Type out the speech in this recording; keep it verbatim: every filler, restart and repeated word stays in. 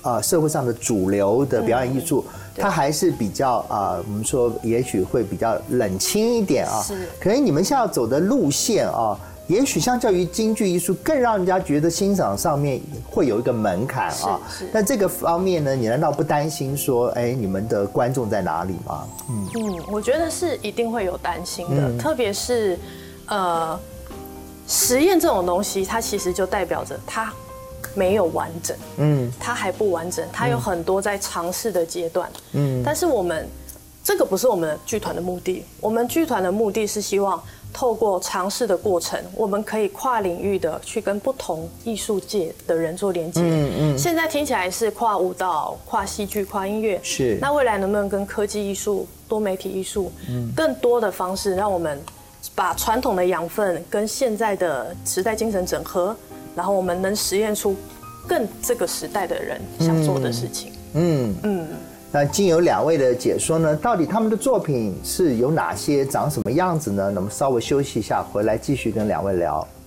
呃社会上的主流的表演艺术，嗯、它还是比较啊、呃，我们说也许会比较冷清一点啊。 是。 可能你们现在要走的路线啊。也许相较于京剧艺术，更让人家觉得欣赏上面会有一个门槛啊。那这个方面呢，你难道不担心说，哎，你们的观众在哪里吗？ 嗯嗯，我觉得是一定会有担心的，嗯、特别是呃，实验这种东西，它其实就代表着它没有完整，嗯，它还不完整，它有很多在尝试的阶段，嗯，但是我们这个不是我们剧团的目的，我们剧团的目的是希望。透过尝试的过程，我们可以跨领域的去跟不同艺术界的人做连接。嗯嗯。现在听起来是跨舞蹈、跨戏剧、跨音乐。 是。 那未来能不能跟科技艺术、多媒体艺术，嗯，更多的方式，让我们把传统的养分跟现在的时代精神整合，然后我们能实验出更这个时代的人想做的事情。嗯嗯。 那经由两位的解说呢，到底他们的作品是有哪些，长什么样子呢？那么稍微休息一下，回来继续跟两位聊。